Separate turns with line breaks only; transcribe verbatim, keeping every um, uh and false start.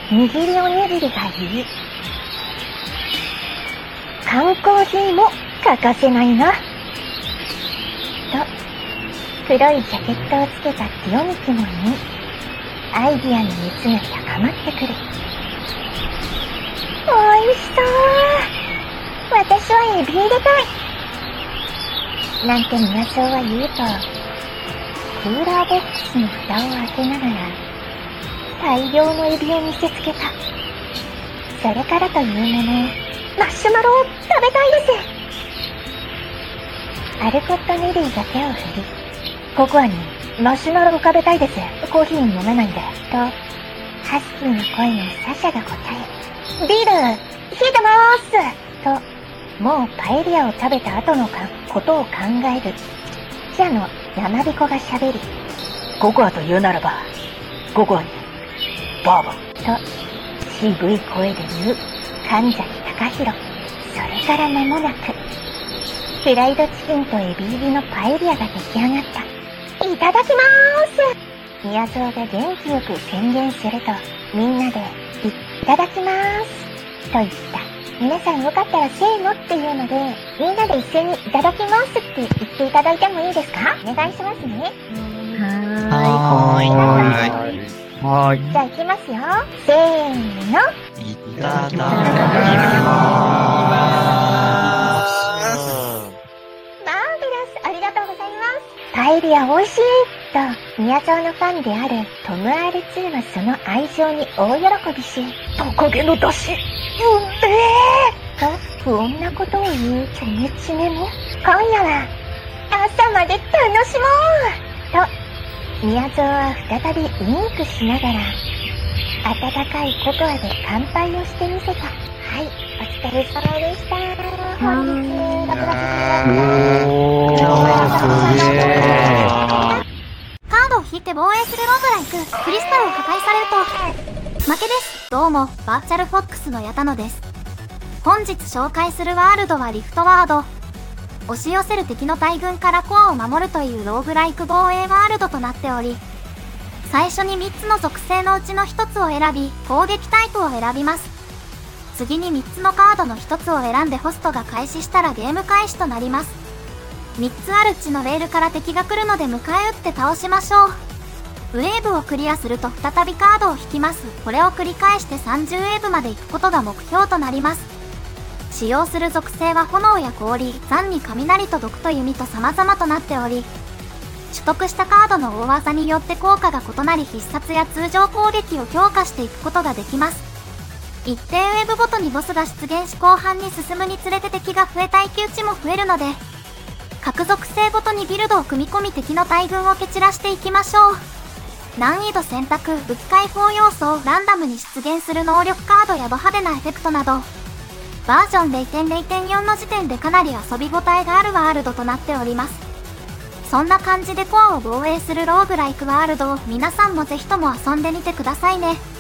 握りおにぎりがいい。缶コーヒーも欠かせないな。と、黒いジャケットをつけた清美キモンに、アイディアの熱が高まってくる。おいしそう。私はエビ入れたい。なんて宮荘は言うと、クーラーボックスの蓋を開けながら、大量のエビを見せつけた。それからというもの、マシュマロを食べたいです。アルコット・ネリーが手を振り、ココアにマシュマロを食べたいです。コーヒー飲めないんで。と、ハスキーの声のサシャが答え、ビール、冷えてまーすと、もうパエリアを食べた後のかことを考える、記者の山彦が喋り、ココアと言うならば、ココアに、バーボンと、渋い声で言う、神崎隆弘。それから間もなく、フライドチキンとエビ入りのパエリアが出来上がった。いただきまーす。宮蔵が元気よく宣言すると、みんなで、いただきまーす。と言った。皆さんよかったらせーのっていうので、みんなで一斉にいただきますって言っていただいてもいいですか？お願いしますね。
はーい。はーい。
はーい。じゃあ行きますよ。せーの。
いただきまーす。
マーベラス、ありがとうございます。パエリア美味しいと、宮沢のファンであるトム アールツー はその愛情に大喜びし、トカゲの出汁、うんでーと不穏なことを言うチョメチメも、今夜は朝まで楽しもうと、宮沢は再びウインクしながら、温かいココアで乾杯をしてみせた。はい、お疲れ様でした。本日、ろくがつじゅうがつ
カードを引いて防衛するローグライク、クリスタルを破壊されると、負けです。どうも、バーチャルフォックスの矢田野です。本日紹介するワールドはリフトワード。押し寄せる敵の大軍からコアを守るというローグライク防衛ワールドとなっており、最初にみっつの属性のうちのひとつを選び、攻撃タイプを選びます。次にみっつのカードのひとつを選んでホストが開始したらゲーム開始となります。みっつあるうちのレールから敵が来るので迎え撃って倒しましょう。ウェーブをクリアすると再びカードを引きます。これを繰り返してさんじゅうウェーブまで行くことが目標となります。使用する属性は炎や氷、残に雷と毒と弓と様々となっており、取得したカードの大技によって効果が異なり必殺や通常攻撃を強化していくことができます。一定ウェーブごとにボスが出現し後半に進むにつれて敵が増え耐久値も増えるので、各属性ごとにビルドを組み込み敵の大軍を蹴散らしていきましょう。難易度選択、武器解放要素をランダムに出現する能力カードやド派手なエフェクトなど、バージョン ゼロてんゼロてんよん の時点でかなり遊び応えがあるワールドとなっております。そんな感じでコアを防衛するローグライクワールドを皆さんもぜひとも遊んでみてくださいね。